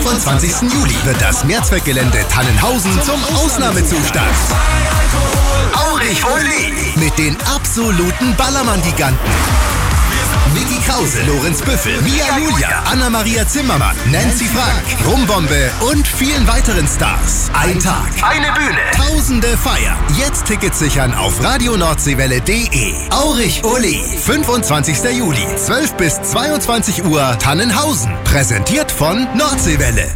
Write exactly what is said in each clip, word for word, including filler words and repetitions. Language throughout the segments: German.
fünfundzwanzigsten Juli wird das Mehrzweckgelände Tannenhausen zum Ausnahmezustand. Aurich Oli mit den absoluten Ballermann-Giganten. Vicky Krause, Lorenz Büffel, Mia Julia, Anna-Maria Zimmermann, Nancy Frank, Rumbombe und vielen weiteren Stars. Ein Tag, eine Bühne, tausende feiern. Jetzt Tickets sichern auf radionordsee-welle punkt de. Aurich Oli, fünfundzwanzigsten Juli, zwölf bis zweiundzwanzig Uhr, Tannenhausen. Präsentiert von Nordseewelle.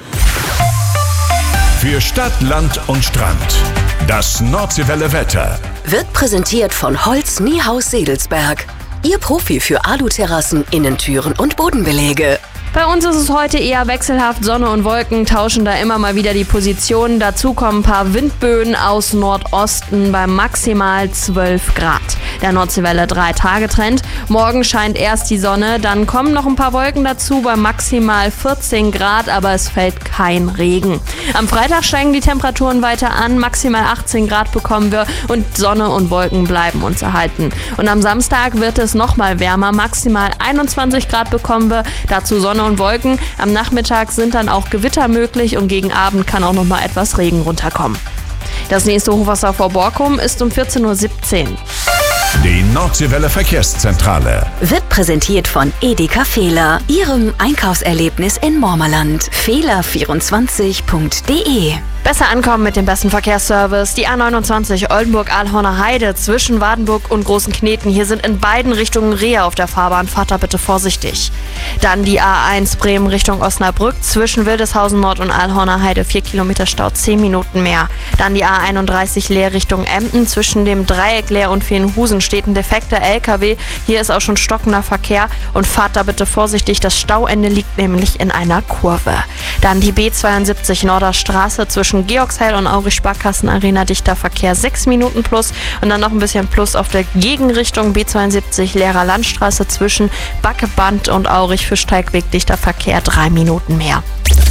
Für Stadt, Land und Strand. Das Nordseewelle Wetter wird präsentiert von Holz Niehaus Sedelsberg. Ihr Profi für Aluterrassen, Innentüren und Bodenbelege. Bei uns ist es heute eher wechselhaft. Sonne und Wolken tauschen da immer mal wieder die Positionen. Dazu kommen ein paar Windböen aus Nordosten bei maximal zwölf Grad. Der Nordseewelle drei Tage Trend. Morgen scheint erst die Sonne, dann kommen noch ein paar Wolken dazu bei maximal vierzehn Grad, aber es fällt kein Regen. Am Freitag steigen die Temperaturen weiter an, maximal achtzehn Grad bekommen wir und Sonne und Wolken bleiben uns erhalten. Und am Samstag wird es nochmal wärmer, maximal einundzwanzig Grad bekommen wir, dazu Sonne und Wolken. Am Nachmittag sind dann auch Gewitter möglich und gegen Abend kann auch noch mal etwas Regen runterkommen. Das nächste Hochwasser vor Borkum ist um vierzehn Uhr siebzehn. Die Nordseewelle Verkehrszentrale wird präsentiert von Edeka Fehler, Ihrem Einkaufserlebnis in Mormerland. Fehler vierundzwanzig punkt de. Besser ankommen mit dem besten Verkehrsservice. Die A neunundzwanzig Oldenburg-Alhorner Heide zwischen Wadenburg und Großen Kneten. Hier sind in beiden Richtungen Rehe auf der Fahrbahn. Fahrt da bitte vorsichtig. Dann die A eins Bremen Richtung Osnabrück zwischen Wildeshausen Nord und Alhorner Heide. vier Kilometer Stau, zehn Minuten mehr. Dann die A einunddreißig Leer Richtung Emden. Zwischen dem Dreieck Leer und Veenhusen steht ein defekter L K W. Hier ist auch schon stockender Verkehr und fahrt da bitte vorsichtig. Das Stauende liegt nämlich in einer Kurve. Dann die B zweiundsiebzig Norderstraße zwischen Georgsheil und Aurich Sparkassen Arena, dichter Verkehr, sechs Minuten plus und dann noch ein bisschen plus auf der Gegenrichtung B zweiundsiebzig Lehrer Landstraße zwischen Backeband und Aurich Fischteigweg, dichter Verkehr, drei Minuten mehr.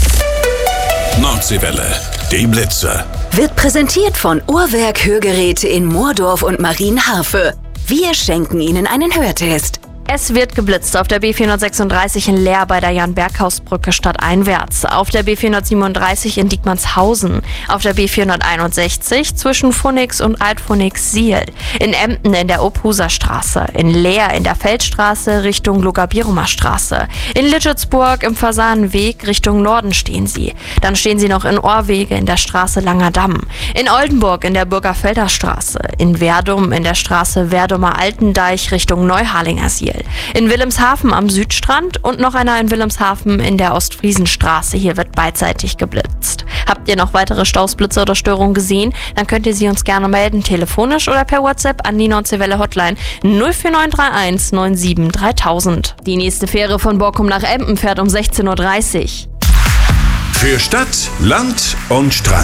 Nordseewelle, die Blitze. Wird präsentiert von Uhrwerk Hörgeräte in Moordorf und Marienharfe. Wir schenken Ihnen einen Hörtest. Es wird geblitzt auf der B vierhundertsechsunddreißig in Leer bei der Jan-Berghaus-Brücke stadteinwärts, auf der B vierhundertsiebenunddreißig in Diekmannshausen, auf der B vierhunderteinundsechzig zwischen Pfunix und Alt-Pfunix-Siel, in Emden in der Obhuser Straße, in Leer in der Feldstraße Richtung Luga-Bierumer Straße, in Litschetsburg im Fasanenweg Richtung Norden stehen sie. Dann stehen sie noch in Orwege in der Straße Langer Damm, in Oldenburg in der Bürgerfelder Straße, in Werdum in der Straße Werdumer Altendeich Richtung Neuharlinger Siel, in Wilhelmshaven am Südstrand und noch einer in Wilhelmshaven in der Ostfriesenstraße. Hier wird beidseitig geblitzt. Habt ihr noch weitere Staus, Blitze oder Störungen gesehen? Dann könnt ihr sie uns gerne melden, telefonisch oder per WhatsApp an die Nordseewelle Hotline null vier neun drei eins neun sieben dreitausend. Die nächste Fähre von Borkum nach Emden fährt um sechzehn Uhr dreißig. Für Stadt, Land und Strand.